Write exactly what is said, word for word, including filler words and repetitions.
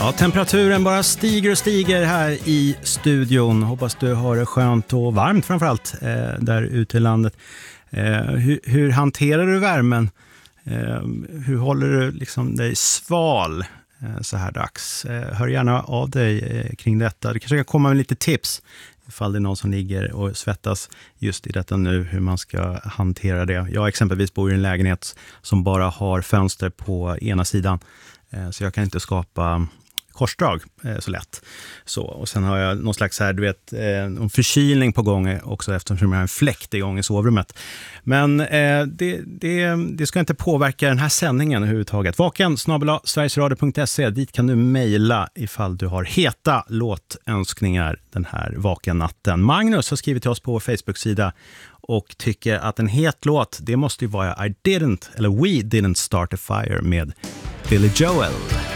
Ja, temperaturen bara stiger och stiger här i studion. Hoppas du har det skönt och varmt framförallt eh, där ute i landet. Eh, hur, hur hanterar du värmen? Eh, hur håller du liksom dig sval eh, så här dags? Eh, hör gärna av dig eh, kring detta. Det kanske kan komma med lite tips ifall det är någon som ligger och svettas just i detta nu, hur man ska hantera det. Jag exempelvis bor i en lägenhet som bara har fönster på ena sidan. Eh, så jag kan inte skapa korsdrag eh, så lätt. Så, och sen har jag någon slags här, du vet, eh, en förkylning på gång också eftersom jag har en fläkt igång i sovrummet. Men eh, det, det, det ska inte påverka den här sändningen överhuvudtaget. Vaken snabel-a sverigesradio punkt se, dit kan du mejla ifall du har heta låtönskningar den här vakennatten. Magnus har skrivit till oss på vår Facebook-sida och tycker att en het låt, det måste ju vara I didn't, eller We didn't start a fire med Billy Joel.